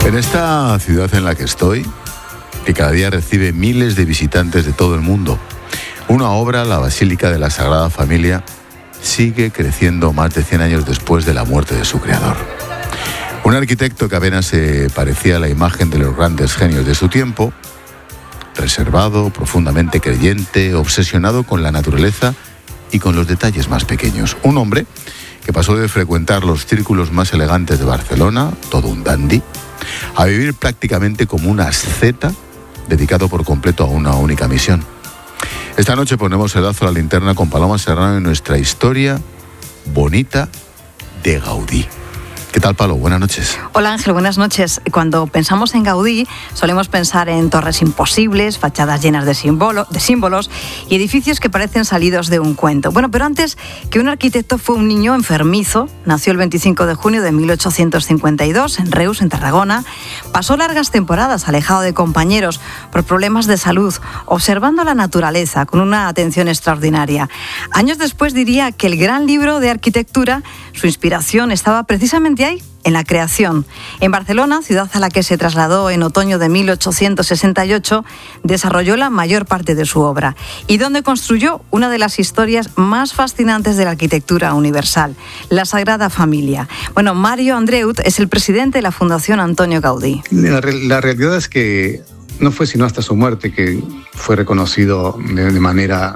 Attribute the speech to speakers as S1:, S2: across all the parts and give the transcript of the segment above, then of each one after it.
S1: En esta ciudad en la que estoy, que cada día recibe miles de visitantes de todo el mundo, una obra, la Basílica de la Sagrada Familia, sigue creciendo más de 100 años después de la muerte de su creador. Un arquitecto que apenas se parecía a la imagen de los grandes genios de su tiempo, reservado, profundamente creyente, obsesionado con la naturaleza y con los detalles más pequeños. Un hombre que pasó de frecuentar los círculos más elegantes de Barcelona, todo un dandy, a vivir prácticamente como un asceta dedicado por completo a una única misión. Esta noche ponemos el lazo a la linterna con Paloma Serrano en nuestra historia bonita de Gaudí. ¿Qué tal, Palo? Buenas noches.
S2: Hola, Ángel, buenas noches. Cuando pensamos en Gaudí, solemos pensar en torres imposibles, fachadas llenas de símbolos y edificios que parecen salidos de un cuento. Bueno, pero antes que un arquitecto fue un niño enfermizo, nació el 25 de junio de 1852 en Reus, en Tarragona, pasó largas temporadas alejado de compañeros por problemas de salud, observando la naturaleza con una atención extraordinaria. Años después diría que el gran libro de arquitectura, su inspiración estaba precisamente ahí, en la creación. En Barcelona, ciudad a la que se trasladó en otoño de 1868, desarrolló la mayor parte de su obra y donde construyó una de las historias más fascinantes de la arquitectura universal, la Sagrada Familia. Bueno, Mario Andreut es el presidente de la Fundación Antonio Gaudí.
S3: La realidad es que no fue sino hasta su muerte que fue reconocido de manera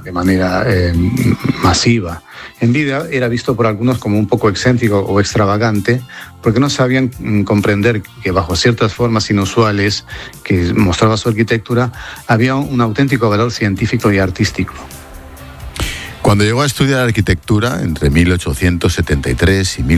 S3: masiva. En vida era visto por algunos como un poco excéntrico o extravagante, porque no sabían comprender que bajo ciertas formas inusuales que mostraba su arquitectura había un auténtico valor científico y artístico.
S1: Cuando llegó a estudiar arquitectura entre 1873 y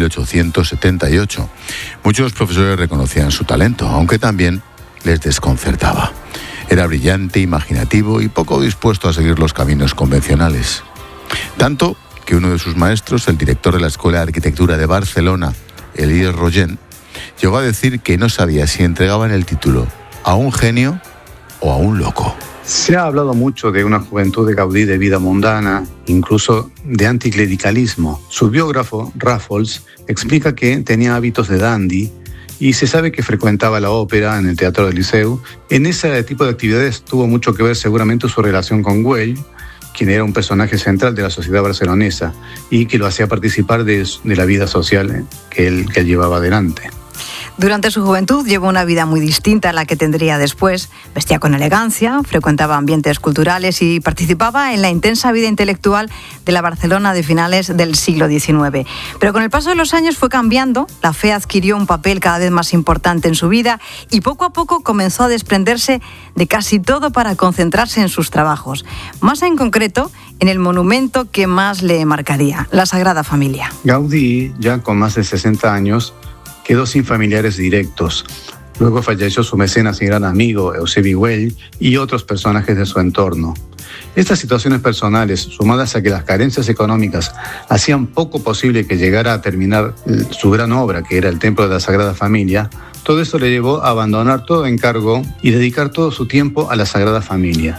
S1: 1878, muchos profesores reconocían su talento, aunque también les desconcertaba. Era brillante, imaginativo y poco dispuesto a seguir los caminos convencionales. Tanto que uno de sus maestros, el director de la Escuela de Arquitectura de Barcelona, Elies Rogent, llegó a decir que no sabía si entregaban el título a un genio o a un loco.
S3: Se ha hablado mucho de una juventud de Gaudí de vida mundana, incluso de anticlericalismo. Su biógrafo, Rafols, explica que tenía hábitos de dandy y se sabe que frecuentaba la ópera en el Teatro del Liceu. En ese tipo de actividades tuvo mucho que ver seguramente su relación con Güell, quien era un personaje central de la sociedad barcelonesa y que lo hacía participar de la vida social que él llevaba adelante.
S2: Durante su juventud llevó una vida muy distinta a la que tendría después. Vestía con elegancia, frecuentaba ambientes culturales y participaba en la intensa vida intelectual de la Barcelona de finales del siglo XIX. Pero con el paso de los años fue cambiando, la fe adquirió un papel cada vez más importante en su vida y poco a poco comenzó a desprenderse de casi todo para concentrarse en sus trabajos. Más en concreto, en el monumento que más le marcaría, la Sagrada Familia.
S3: Gaudí, ya con más de 60 años, quedó sin familiares directos. Luego falleció su mecenas y gran amigo, Eusebi Güell, y otros personajes de su entorno. Estas situaciones personales, sumadas a que las carencias económicas hacían poco posible que llegara a terminar su gran obra, que era el Templo de la Sagrada Familia, todo esto le llevó a abandonar todo encargo y dedicar todo su tiempo a la Sagrada Familia.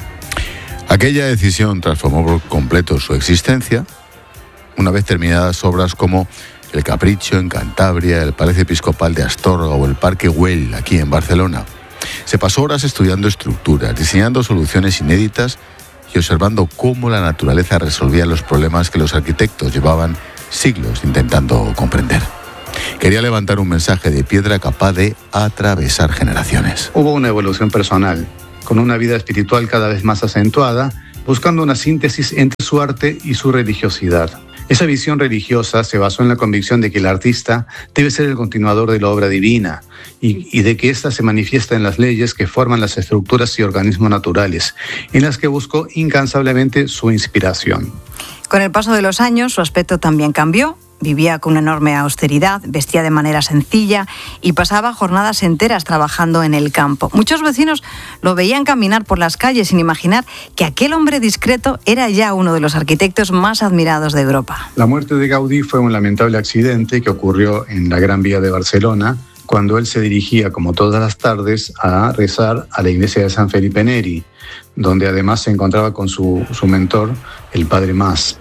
S1: Aquella decisión transformó por completo su existencia, una vez terminadas obras como el Capricho en Cantabria, el Palacio Episcopal de Astorga o el Parque Güell aquí en Barcelona. Se pasó horas estudiando estructuras, diseñando soluciones inéditas y observando cómo la naturaleza resolvía los problemas que los arquitectos llevaban siglos intentando comprender. Quería levantar un mensaje de piedra capaz de atravesar generaciones.
S3: Hubo una evolución personal, con una vida espiritual cada vez más acentuada, buscando una síntesis entre su arte y su religiosidad. Esa visión religiosa se basó en la convicción de que el artista debe ser el continuador de la obra divina y de que ésta se manifiesta en las leyes que forman las estructuras y organismos naturales, en las que buscó incansablemente su inspiración.
S2: Con el paso de los años, su aspecto también cambió. Vivía con una enorme austeridad, vestía de manera sencilla y pasaba jornadas enteras trabajando en el campo. Muchos vecinos lo veían caminar por las calles sin imaginar que aquel hombre discreto era ya uno de los arquitectos más admirados de Europa.
S3: La muerte de Gaudí fue un lamentable accidente que ocurrió en la Gran Vía de Barcelona, cuando él se dirigía, como todas las tardes, a rezar a la iglesia de San Felipe Neri, donde además se encontraba con su mentor, el padre Mas.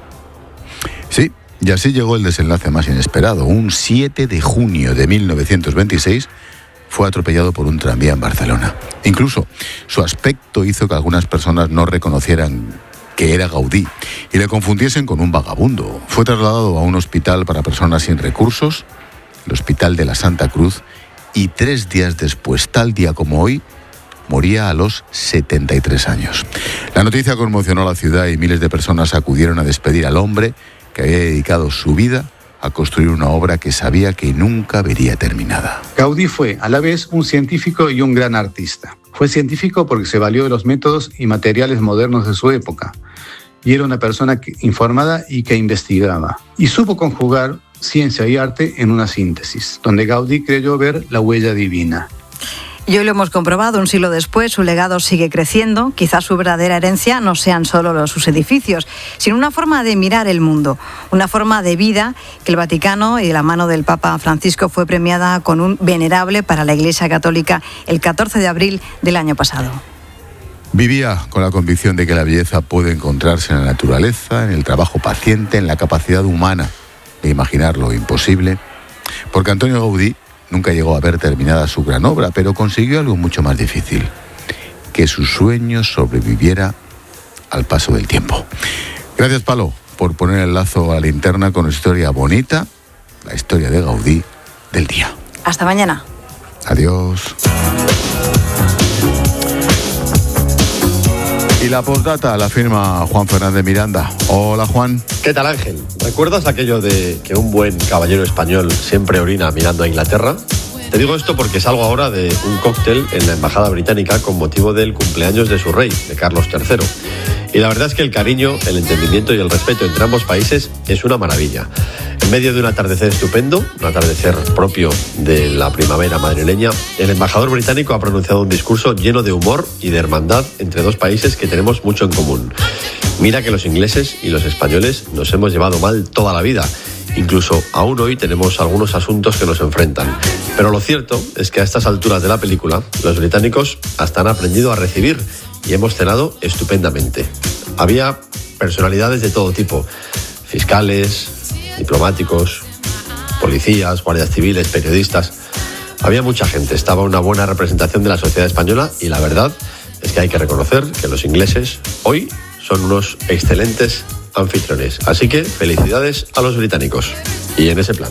S1: Sí. Y así llegó el desenlace más inesperado. Un 7 de junio de 1926 fue atropellado por un tranvía en Barcelona. Incluso su aspecto hizo que algunas personas no reconocieran que era Gaudí y le confundiesen con un vagabundo. Fue trasladado a un hospital para personas sin recursos, el Hospital de la Santa Cruz, y 3 días después, tal día como hoy, moría a los 73 años. La noticia conmocionó a la ciudad y miles de personas acudieron a despedir al hombre que había dedicado su vida a construir una obra que sabía que nunca vería terminada.
S3: Gaudí fue a la vez un científico y un gran artista. Fue científico porque se valió de los métodos y materiales modernos de su época, y era una persona informada y que investigaba. Y supo conjugar ciencia y arte en una síntesis, donde Gaudí creyó ver la huella divina.
S2: Y hoy lo hemos comprobado, un siglo después, su legado sigue creciendo. Quizás su verdadera herencia no sean solo sus edificios, sino una forma de mirar el mundo, una forma de vida que el Vaticano, y de la mano del Papa Francisco, fue premiada con un venerable para la Iglesia Católica el 14 de abril del año pasado.
S1: Vivía con la convicción de que la belleza puede encontrarse en la naturaleza, en el trabajo paciente, en la capacidad humana de imaginar lo imposible, porque Antonio Gaudí nunca llegó a ver terminada su gran obra, pero consiguió algo mucho más difícil: que su sueño sobreviviera al paso del tiempo. Gracias, Palo, por poner el lazo a la linterna con una historia bonita, la historia de Gaudí del día.
S2: Hasta mañana.
S1: Adiós. Y la postdata la firma Juan Fernández Miranda. Hola, Juan.
S4: ¿Qué tal, Ángel? ¿Recuerdas aquello de que un buen caballero español siempre orina mirando a Inglaterra? Te digo esto porque salgo ahora de un cóctel en la Embajada Británica con motivo del cumpleaños de su rey, de Carlos III. Y la verdad es que el cariño, el entendimiento y el respeto entre ambos países es una maravilla. En medio de un atardecer estupendo, un atardecer propio de la primavera madrileña, el embajador británico ha pronunciado un discurso lleno de humor y de hermandad entre dos países que tenemos mucho en común. Mira que los ingleses y los españoles nos hemos llevado mal toda la vida. Incluso aún hoy tenemos algunos asuntos que nos enfrentan. Pero lo cierto es que a estas alturas de la película, los británicos hasta han aprendido a recibir y hemos cenado estupendamente. Había personalidades de todo tipo: fiscales, diplomáticos, policías, guardias civiles, periodistas. Había mucha gente, estaba una buena representación de la sociedad española y la verdad es que hay que reconocer que los ingleses hoy son unos excelentes anfitriones. Así que felicidades a los británicos. Y en ese plan.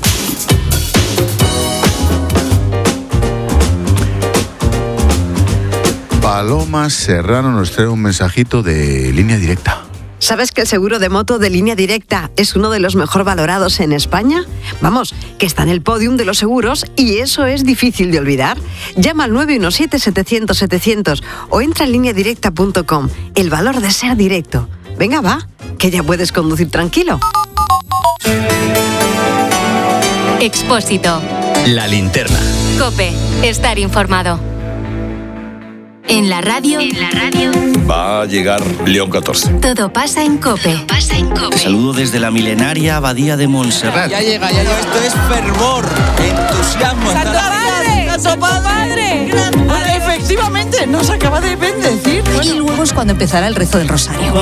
S1: Paloma Serrano nos trae un mensajito de Línea Directa.
S5: ¿Sabes que el seguro de moto de Línea Directa es uno de los mejor valorados en España? Vamos, que está en el podium de los seguros y eso es difícil de olvidar. Llama al 917-700-700 o entra en lineadirecta.com. El valor de ser directo. Venga, va, que ya puedes conducir tranquilo.
S6: Expósito.
S7: La linterna.
S6: COPE. Estar informado. En la radio.
S7: Va a llegar León 14.
S6: Todo pasa en COPE.
S8: Te saludo desde la milenaria Abadía de Montserrat.
S9: Ya llega. Esto es fervor, entusiasmo. ¡Santo Padre! Efectivamente, nos acaba de bendecir.
S10: Y luego es cuando empezará el rezo del rosario.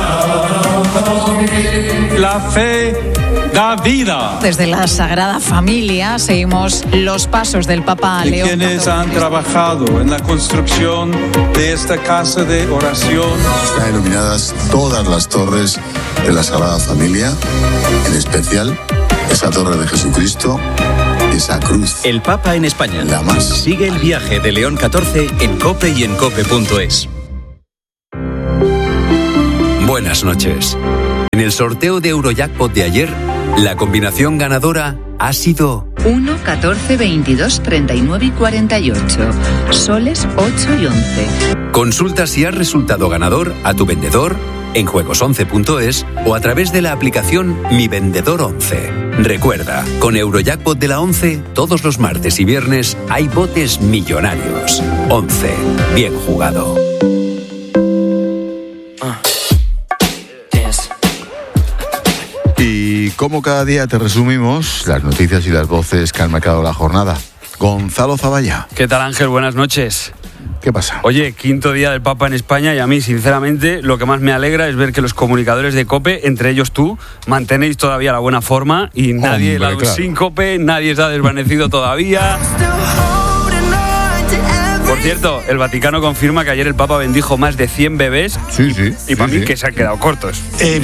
S11: La fe da vida.
S10: Desde la Sagrada Familia seguimos los pasos del Papa León XIV.
S11: Quienes han trabajado en la construcción de esta casa de oración.
S1: Están iluminadas todas las torres de la Sagrada Familia, en especial esa torre de Jesucristo, esa cruz.
S7: El Papa en España.
S1: La más.
S7: Sigue el viaje de León 14 en COPE y en COPE.es. Buenas noches. En el sorteo de Eurojackpot de ayer, la combinación ganadora ha sido
S12: 1, 14, 22, 39 y 48. Soles 8 y 11.
S7: Consulta si has resultado ganador a tu vendedor en juegos11.es o a través de la aplicación Mi Vendedor 11. Recuerda, con Eurojackpot de la 11, todos los martes y viernes hay botes millonarios. 11. Bien jugado.
S1: Y como cada día te resumimos las noticias y las voces que han marcado la jornada. Gonzalo Zavalla.
S13: ¿Qué tal, Ángel? Buenas noches.
S1: ¿Qué pasa?
S13: Oye, 5º día del Papa en España y a mí, sinceramente, lo que más me alegra es ver que los comunicadores de COPE, entre ellos tú, mantenéis todavía la buena forma y nadie,
S1: claro.
S13: sin COPE, nadie se ha desvanecido todavía. Por cierto, el Vaticano confirma que ayer el Papa bendijo más de 100 bebés.
S1: Sí.
S13: Y para mí que se han quedado cortos.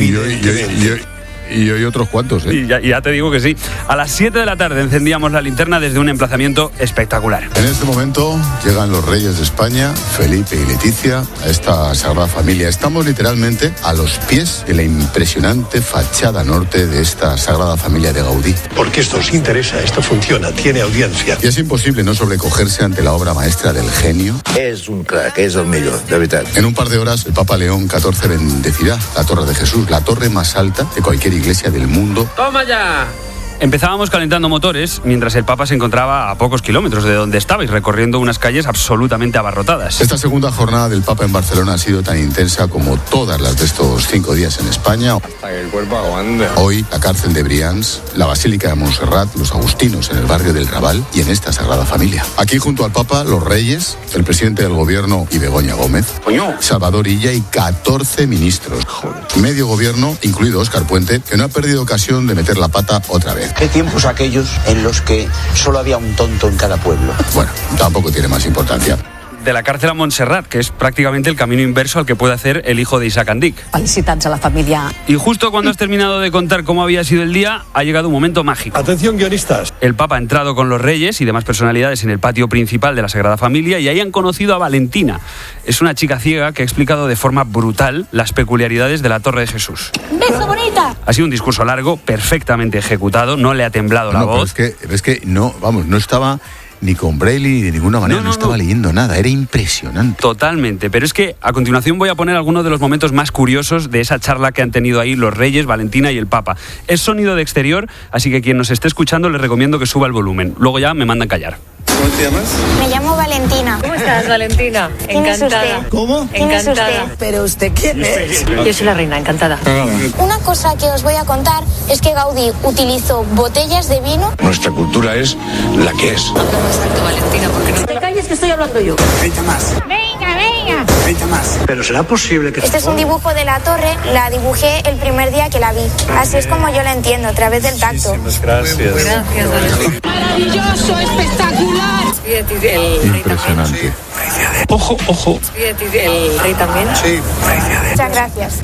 S1: Y hoy otros cuantos, ¿eh?
S13: Y ya te digo que sí. A las 7 de la tarde encendíamos la linterna desde un emplazamiento espectacular.
S1: En este momento llegan los reyes de España, Felipe y Leticia, a esta Sagrada Familia. Estamos literalmente a los pies de la impresionante fachada norte de esta Sagrada Familia de Gaudí.
S14: Porque esto os interesa, esto funciona, tiene audiencia.
S1: Y es imposible no sobrecogerse ante la obra maestra del genio.
S15: És un crack, és el millor, de veritat.
S1: En un par de horas, el Papa León XIV bendecirá la Torre de Jesús, la torre más alta de cualquier iglesia del mundo.
S13: ¡Toma ya! Empezábamos calentando motores mientras el Papa se encontraba a pocos kilómetros de donde estabais, recorriendo unas calles absolutamente abarrotadas.
S1: Esta segunda jornada del Papa en Barcelona ha sido tan intensa como todas las de estos 5 días en España.
S16: Hasta que el cuerpo aguante.
S1: Hoy, la cárcel de Brians, la Basílica de Montserrat, los agustinos en el barrio del Raval y en esta Sagrada Familia. Aquí junto al Papa, los reyes, el presidente del gobierno y Begoña Gómez, Salvador Illa y 14 ministros. Medio gobierno, incluido Óscar Puente, que no ha perdido ocasión de meter la pata otra vez.
S17: ¿Qué tiempos aquellos en los que solo había un tonto en cada pueblo?
S1: Bueno, tampoco tiene más importancia.
S13: De la cárcel a Montserrat, que es prácticamente el camino inverso al que puede hacer el hijo de Isaac Andic.
S18: Felicitats a la familia.
S13: Y justo cuando has terminado de contar cómo había sido el día, ha llegado un momento mágico.
S14: Atención, guionistas.
S13: El Papa ha entrado con los reyes y demás personalidades en el patio principal de la Sagrada Familia y ahí han conocido a Valentina. Es una chica ciega que ha explicado de forma brutal las peculiaridades de la Torre de Jesús.
S18: ¡Beso, bonita!
S13: Ha sido un discurso largo, perfectamente ejecutado, no le ha temblado la voz.
S1: Es que no estaba ni con Braille ni de ninguna manera, no estaba leyendo nada, era impresionante.
S13: Totalmente, pero es que a continuación voy a poner algunos de los momentos más curiosos de esa charla que han tenido ahí los reyes, Valentina y el Papa. Es sonido de exterior, así que quien nos esté escuchando les recomiendo que suba el volumen. Luego ya me mandan callar.
S19: ¿Cómo te llamas?
S20: Me llamo Valentina.
S19: ¿Cómo estás, Valentina?
S20: ¿Quién
S19: Encantada.
S20: es usted?
S19: ¿Cómo?
S20: ¿Quién es
S19: Encantada.
S20: usted?
S19: ¿Pero usted quién es? Yo soy la reina, encantada.
S20: Una cosa que os voy a contar es que Gaudí utilizó botellas de vino.
S15: Nuestra cultura es la que es.
S19: Habla más alto, Valentina, porque no te calles que estoy hablando yo.
S17: 30 más.
S20: Venga, venga.
S17: 30 más. Pero será posible que...
S20: Este es un dibujo de la torre, la dibujé el primer día que la vi. Así es como yo la entiendo, a través del tacto.
S19: Gracias. Gracias, Valentina.
S18: Maravilloso, espectacular.
S19: Fíjate, el rey
S1: Impresionante.
S19: Ojo. Fíjate, el rey también.
S17: Sí.
S20: Muchas gracias.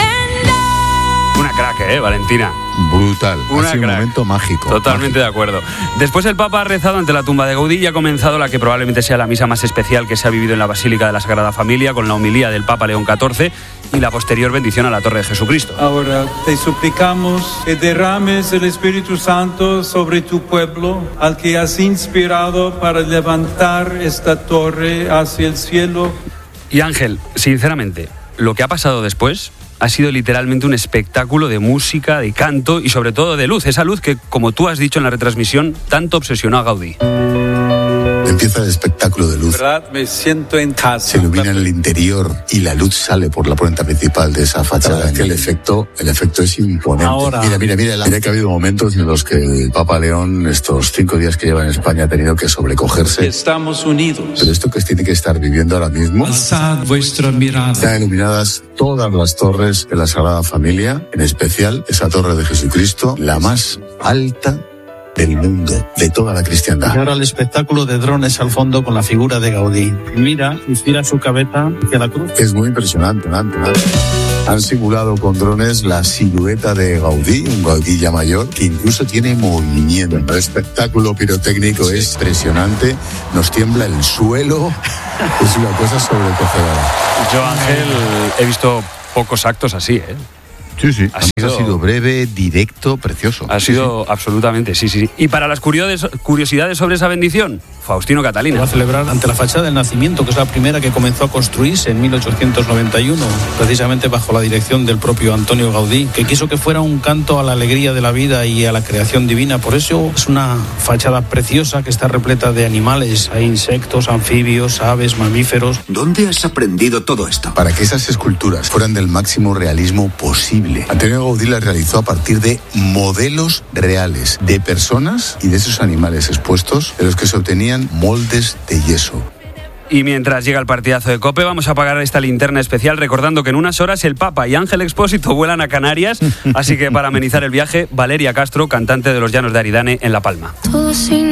S13: Una crack, Valentina.
S1: Brutal,
S13: Una
S1: ha sido un
S13: crack.
S1: momento mágico.
S13: Totalmente de acuerdo. Después el Papa ha rezado ante la tumba de Gaudí y ha comenzado la que probablemente sea la misa más especial que se ha vivido en la Basílica de la Sagrada Familia, con la homilía del Papa León XIV y la posterior bendición a la Torre de Jesucristo.
S11: Ahora te suplicamos que derrames el Espíritu Santo sobre tu pueblo, al que has inspirado para levantar esta torre hacia el cielo.
S13: Y Ángel, sinceramente, lo que ha pasado después ha sido literalmente un espectáculo de música, de canto y sobre todo de luz. Esa luz que, como tú has dicho en la retransmisión, tanto obsesionó a Gaudí.
S1: Empieza el espectáculo de luz.
S11: ¿Verdad? Me siento en casa.
S1: Se ilumina en el interior y la luz sale por la puerta principal de esa fachada. El efecto es imponente.
S11: Ahora.
S1: Mira que ha habido momentos en los que el Papa León, estos 5 días que lleva en España, ha tenido que sobrecogerse.
S11: Estamos unidos.
S1: Pero esto que tiene que estar viviendo ahora mismo.
S11: Alzad vuestra mirada.
S1: Están iluminadas todas las torres de la Sagrada Familia, en especial esa torre de Jesucristo, la más alta del mundo, de toda la cristiandad.
S21: Y ahora el espectáculo de drones al fondo con la figura de Gaudí. Mira y gira su cabeza hacia la cruz.
S1: Es muy impresionante. Han simulado con drones la silueta de Gaudí, un Gaudí ya mayor, que incluso tiene movimiento. El espectáculo pirotécnico es impresionante, nos tiembla el suelo, es una cosa sobrecogedora.
S13: Yo, Ángel, he visto pocos actos así,
S1: Sí. Ha sido breve, directo, precioso.
S13: Ha sido absolutamente, sí. Y para las curiosidades sobre esa bendición, Faustino Catalina.
S21: Va a celebrar ante la fachada del Nacimiento, que es la primera que comenzó a construirse en 1891, precisamente bajo la dirección del propio Antonio Gaudí, que quiso que fuera un canto a la alegría de la vida y a la creación divina. Por eso es una fachada preciosa que está repleta de animales. Hay insectos, anfibios, aves, mamíferos.
S15: ¿Dónde has aprendido todo esto?
S1: Para que esas esculturas fueran del máximo realismo posible, Antonio Gaudí las realizó a partir de modelos reales de personas y de esos animales expuestos, de los que se obtenían moldes de yeso.
S13: Y mientras llega el partidazo de COPE, vamos a apagar esta linterna especial recordando que en unas horas el Papa y Ángel Expósito vuelan a Canarias, así que para amenizar el viaje, Valeria Castro, cantante de Los Llanos de Aridane en La Palma.